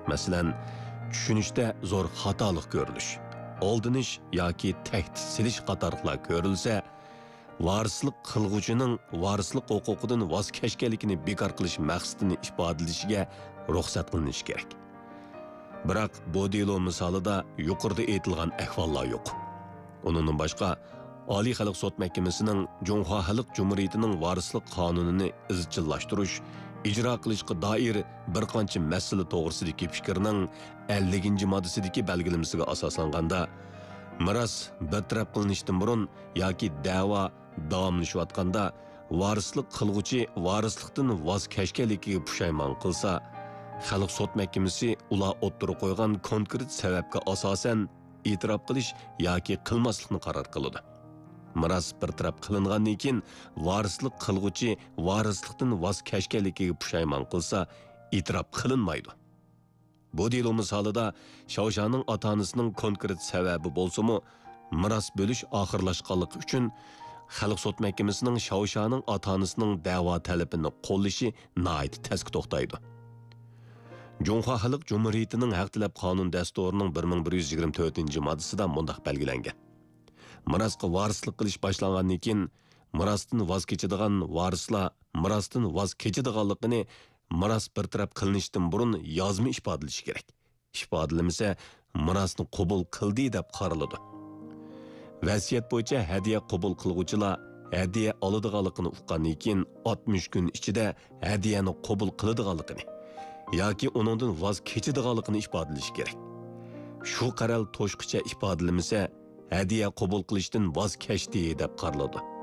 Masalan, tushunishda zo'r xatolik ko'rilish, oldinish yoki tahdid silish qatorliqlar ko'rilsa, varislik qilg'uchining varislik huquqidan voz kechganligini bekor qilish maqsadini ifodalashiga ruxsat qilinishi kerak. Biroq bu delo misolida yuqorida aytilgan ahvollar yo'q. Undan boshqa Oliy xalq sud mahkamasining Jonghwa Xalq Jumhuriyatining varislik qonunini izchillashtirish, ijro qilishga doir bir qancha masala to'g'risidagi fikrining 50-moddasidagi belgilamasiga asoslanganda, miros bartaraf qilinishdan burun yoki da'vo davomlashayotganda varislik qilg'uchi varislikdan voz kechganligiga pushaymon qilsa, xalq sud mahkamasi ular o'ttirib qo'ygan konkret sababga asosan e'tirof qilish yoki qilmaslikni qaror qiladi. Miros bartaraf qilingandan keyin varislik qilg'uchi varislikdan voz kechganligiga pushaymon qilsa, e'tirof qilinmaydi. Bu delo misolida Shaoshaning ota-onasining konkret sababi bo'lsa-mu, miros bo'lish oxirlashganligi uchun xalq sud mahkamasining Shaoshaning ota-onasining da'vo talabini qo'llashi nihoyat tezkor to'xtaydi. Jonghwa Xalq Jumhuriyatining haq talab qonun dasturining 1124-moddasida mundaq belgilangan. Mirosga varislik qilish boshlangandan keyin mirosdan voz kechadigan varislar mirosdan voz kechadiganligini miros bartaraf qilinishdan burun yozma ifodalashi kerak. Ifodalamasa mirosni qabul qildi deb qaraladi. Vasiyat bo'yicha hadiya qabul qilguvchilar hadiya oladiganligini uqqandan keyin 60 kun ichida hadiyani qabul qiladiganligini yoki uningdan voz kechadiganligini ifodalashi kerak. Shu qaral to'shqicha ifodalamasa hadiya qabul qilishdan voz kechdi deb qaraladi.